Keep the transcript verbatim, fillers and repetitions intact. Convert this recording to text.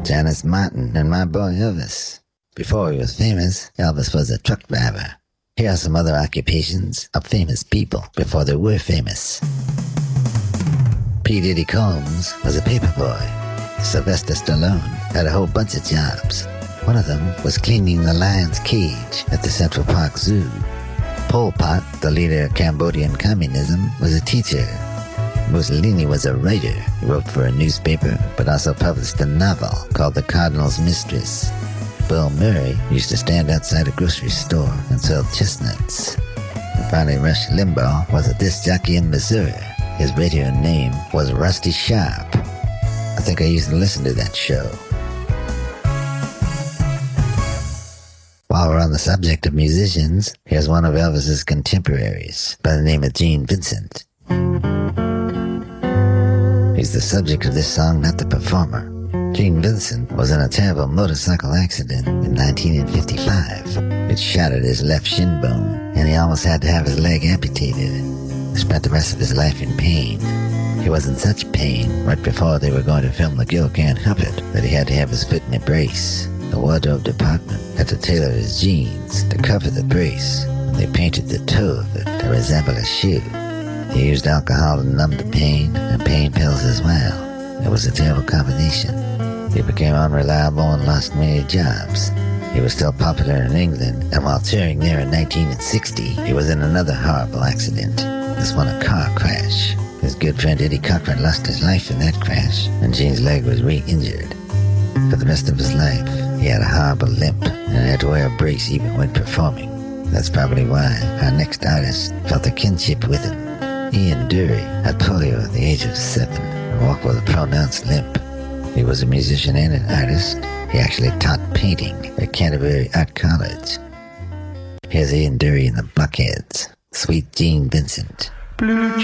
Janis Martin and my boy Elvis. Before he was famous, Elvis was a truck driver. Here are some other occupations of famous people before they were famous. P. Diddy Combs was a paperboy. Sylvester Stallone had a whole bunch of jobs. One of them was cleaning the lion's cage at the Central Park Zoo. Pol Pot, the leader of Cambodian communism, was a teacher. Mussolini was a writer. He wrote for a newspaper, but also published a novel called The Cardinal's Mistress. Bill Murray used to stand outside a grocery store and sell chestnuts. And finally, Rush Limbaugh was a disc jockey in Missouri. His radio name was Rusty Sharp. I think I used to listen to that show. While we're on the subject of musicians, here's one of Elvis's contemporaries by the name of Gene Vincent. He's the subject of this song, not the performer. Gene Vincent was in a terrible motorcycle accident in nineteen fifty-five. It shattered his left shin bone, and he almost had to have his leg amputated. He spent the rest of his life in pain. He was in such pain right before they were going to film The Girl Can't Help It that he had to have his foot in a brace. The wardrobe department had to tailor his jeans to cover the brace. They painted the toe of it to resemble a shoe. He used alcohol to numb the pain and pain pills as well. It was a terrible combination. He became unreliable and lost many jobs. He was still popular in England, and while touring there in nineteen sixty, he was in another horrible accident. This one a car crash. His good friend Eddie Cochran lost his life in that crash, and Gene's leg was re-injured. For the rest of his life, he had a horrible limp and had to wear a brace even when performing. That's probably why our next artist felt a kinship with him. Ian Dury had polio at the age of seven and walked with a pronounced limp. He was a musician and an artist. He actually taught painting at Canterbury Art College. Here's Ian Dury and the Blockheads. Sweet Gene Vincent. Blue